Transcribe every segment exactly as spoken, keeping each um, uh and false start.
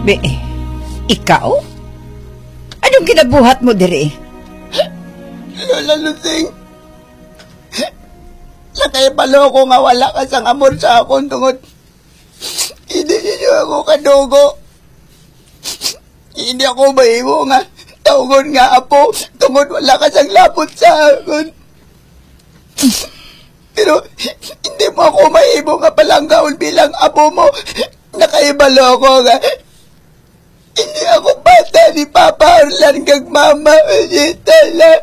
Be, ikaw? Anong kinabuhat mo diri? Lola Lusing, nakayabalo ko nga wala ka sang amor sa akong tungod. Hindi niyo ako kadugo. Hindi ako mahimo nga tawgon nga apo tungod wala ka sang lapot sa akon. Pero hindi mo ako mahimo nga palanggaon bilang apo mo. Nakaibalo ko nga hindi ako bata ni Papa Orlan kag Mama Tala.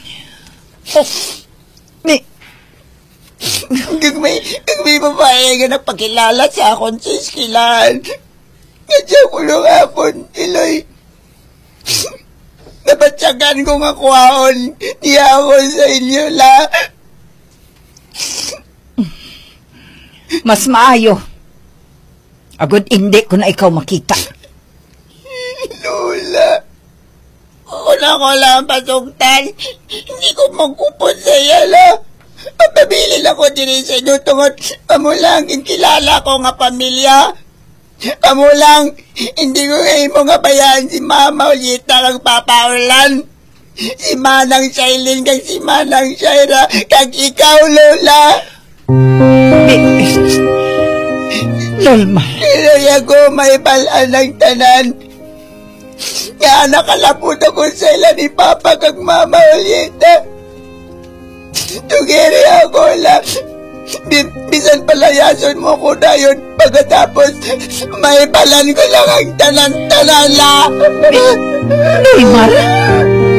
Ni, Kag may, kag may babae nga nagpakilala sa akon sa iskilaan. Nga ko yung akon, Iloy. Nabatsagan ko nga kuhaon niya ako sa inyo, la. mas maayo. Agad hindi ko na ikaw makita. Lola. Una ko lang pasugtan. Hindi ko magkupon sa iya, la. Papabilin ako din sa inyo tungod amo lang kilala ko nga pamilya. Amo lang, hindi ko ngayon mo nga bayaan si Mama Olita kag Papa Orlan. Si Manang Shailin kag si Manang Shaira kag ikaw, Lola. Lolma. Pero ako may balaan ng tanan. Nga nakalapot ako sa ila ni Papa kag Mama Olita. Tugiri ako lang. Bisan palayason mo ko na yun. Pagkatapos, may balan ko lang ang tanan-tanan la. Neymar?